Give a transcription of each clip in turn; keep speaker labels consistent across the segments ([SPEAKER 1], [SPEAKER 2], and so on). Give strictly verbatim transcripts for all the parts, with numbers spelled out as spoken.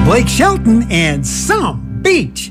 [SPEAKER 1] Blake Shelton and Some Beach.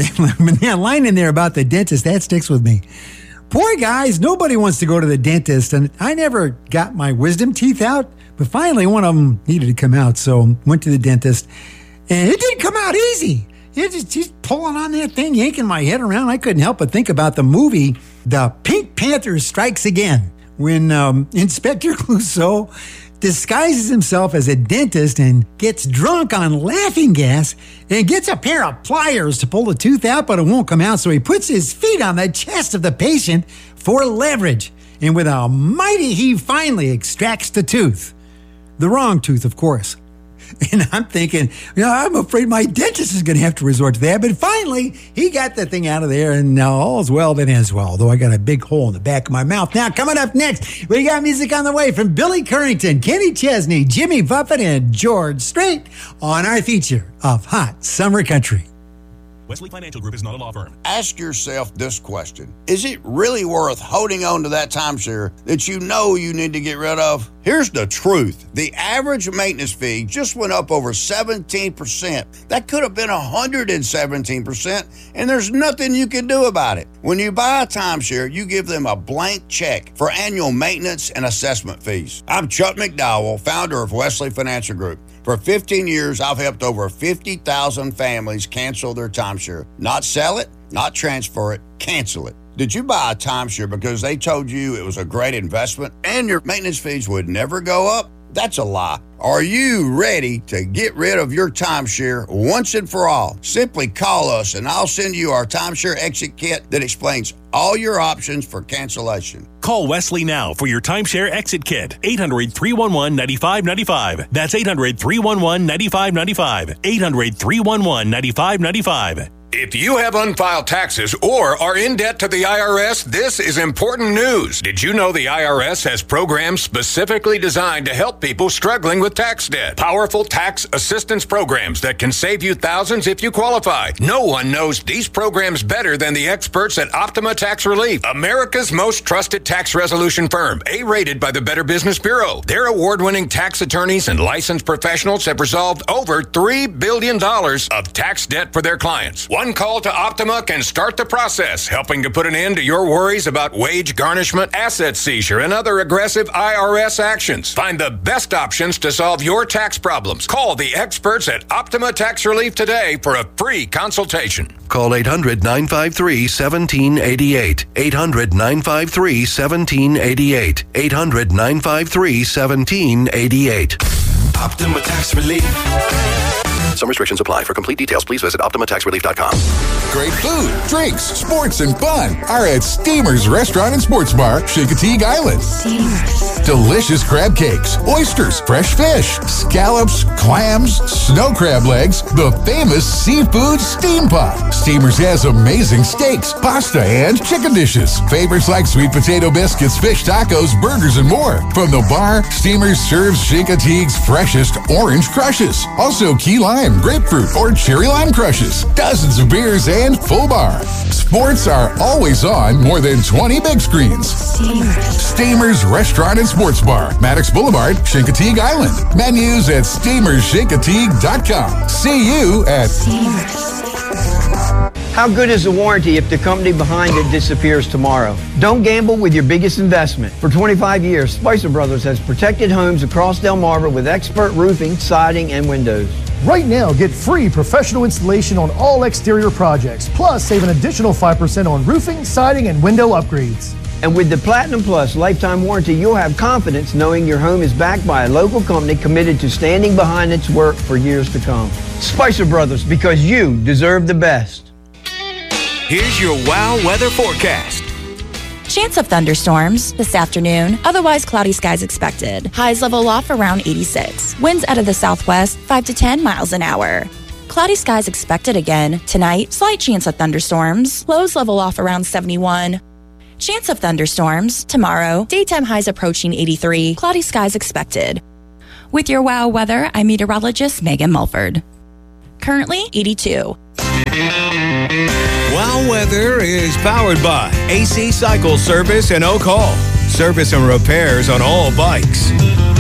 [SPEAKER 1] That line in there about the dentist, that sticks with me. Poor guys, nobody wants to go to the dentist, and I never got my wisdom teeth out, but finally one of them needed to come out, so went to the dentist, and it didn't come out easy. It just, just pulling on that thing, yanking my head around. I couldn't help but think about the movie, The Pink Panther Strikes Again, when um, Inspector Clouseau disguises himself as a dentist and gets drunk on laughing gas and gets a pair of pliers to pull the tooth out, but it won't come out. So he puts his feet on the chest of the patient for leverage. And with a mighty heave, finally extracts the tooth. The wrong tooth, of course. And I'm thinking, you know, I'm afraid my dentist is going to have to resort to that. But finally, he got the thing out of there, and now all's well that ends well, although I got a big hole in the back of my mouth. Now, coming up next, we got music on the way from Billy Currington, Kenny Chesney, Jimmy Buffett, and George Strait on our feature of Hot Summer Country.
[SPEAKER 2] Wesley Financial Group is not a law firm.
[SPEAKER 3] Ask yourself this question. Is it really worth holding on to that timeshare that you know you need to get rid of? Here's the truth. The average maintenance fee just went up over seventeen percent. That could have been one hundred seventeen percent, and there's nothing you can do about it. When you buy a timeshare, you give them a blank check for annual maintenance and assessment fees. I'm Chuck McDowell, founder of Wesley Financial Group. For fifteen years, I've helped over fifty thousand families cancel their timeshare. Not sell it, not transfer it, cancel it. Did you buy a timeshare because they told you it was a great investment and your maintenance fees would never go up? That's a lie. Are you ready to get rid of your timeshare once and for all? Simply call us and I'll send you our timeshare exit kit that explains all your options for cancellation.
[SPEAKER 2] Call Wesley now for your timeshare exit kit. eight hundred, three one one, nine five nine five. That's eight hundred, three one one, nine five nine five. eight hundred, three one one, nine five nine five.
[SPEAKER 4] If you have unfiled taxes or are in debt to the I R S, this is important news. Did you know the I R S has programs specifically designed to help people struggling with tax debt? Powerful tax assistance programs that can save you thousands if you qualify. No one knows these programs better than the experts at Optima Tax Relief, America's most trusted tax resolution firm, A-rated by the Better Business Bureau. Their award-winning tax attorneys and licensed professionals have resolved over three billion dollars of tax debt for their clients. One call to Optima can start the process, helping to put an end to your worries about wage garnishment, asset seizure, and other aggressive I R S actions. Find the best options to solve your tax problems. Call the experts at Optima Tax Relief today for a free consultation.
[SPEAKER 5] Call eight hundred, nine five three, one seven eight eight. eight hundred, nine five three, one seven eight eight. eight hundred, nine five three, one seven eight eight.
[SPEAKER 6] Optima Tax Relief.
[SPEAKER 5] Some restrictions apply. For complete details, please visit Optima Tax Relief dot com.
[SPEAKER 7] Great food, drinks, sports, and fun are at Steamer's Restaurant and Sports Bar, Chincoteague Island.
[SPEAKER 8] Steamer's.
[SPEAKER 7] Delicious crab cakes, oysters, fresh fish, scallops, clams, snow crab legs, the famous seafood steam pot. Steamer's has amazing steaks, pasta, and chicken dishes. Favorites like sweet potato biscuits, fish tacos, burgers, and more. From the bar, Steamer's serves Chincoteague's freshest orange crushes. Also key lime, grapefruit, or cherry lime crushes. Dozens of beers and full bar. Sports are always on more than twenty big screens.
[SPEAKER 8] Steamer's.
[SPEAKER 7] Steamer's Restaurant and Sports Bar, Maddox Boulevard, Chincoteague Island. Menus at steamers chincoteague dot com. See you at
[SPEAKER 8] Steamer's.
[SPEAKER 9] How good is the warranty if the company behind it disappears tomorrow? Don't gamble with your biggest investment. For twenty-five years, Spicer Brothers has protected homes across Delmarva with expert roofing, siding, and windows.
[SPEAKER 10] Right now, get free professional installation on all exterior projects. Plus, save an additional five percent on roofing, siding, and window upgrades.
[SPEAKER 9] And with the Platinum Plus lifetime warranty, you'll have confidence knowing your home is backed by a local company committed to standing behind its work for years to come. Spicer Brothers, because you deserve the best.
[SPEAKER 11] Here's your WOW weather forecast.
[SPEAKER 12] Chance of thunderstorms this afternoon. Otherwise, cloudy skies expected. Highs level off around eighty-six. Winds out of the southwest, five to ten miles an hour. Cloudy skies expected again. Tonight, slight chance of thunderstorms. Lows level off around seventy-one. Chance of thunderstorms. Tomorrow, daytime highs approaching eighty-three. Cloudy skies expected. With your WOW weather, I'm meteorologist Megan Mulford. Currently, eighty-two.
[SPEAKER 11] WOW Weather is powered by A C Cycle Service and Oak Hall. Service and repairs on all bikes.